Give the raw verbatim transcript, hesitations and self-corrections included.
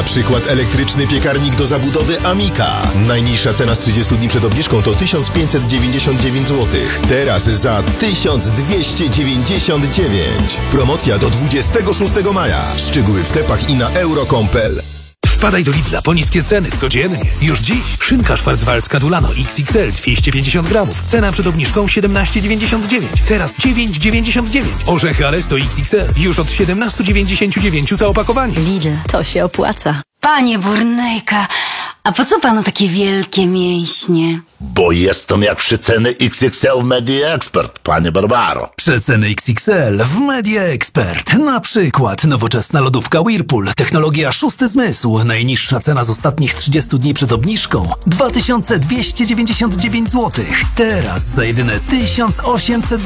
Na przykład elektryczny piekarnik do zabudowy Amika. Najniższa cena z trzydziestu dni przed obniżką to tysiąc pięćset dziewięćdziesiąt dziewięć złotych. Teraz za tysiąc dwieście dziewięćdziesiąt dziewięć. Promocja do dwudziestego szóstego maja. Szczegóły w sklepach i na euro kropka com kropka p l. Wpadaj do Lidla po niskie ceny codziennie. Już dziś szynka Schwarzwaldzka Dulano X X L dwieście pięćdziesiąt gramów. Cena przed obniżką siedemnaście dziewięćdziesiąt dziewięć. Teraz dziewięć dziewięćdziesiąt dziewięć. Orzechy Alesto X X L już od siedemnaście dziewięćdziesiąt dziewięć za opakowanie. Lidl, to się opłaca. Panie Burnejka, a po co panu takie wielkie mięśnie? Bo jestem jak przeceny X X L w Media Expert, panie Barbaro. Przeceny X X L w Media Expert. Na przykład nowoczesna lodówka Whirlpool, technologia szósty zmysł. Najniższa cena z ostatnich trzydziestu dni przed obniżką dwa tysiące dwieście dziewięćdziesiąt dziewięć złotych. Teraz za jedyne tysiąc osiemset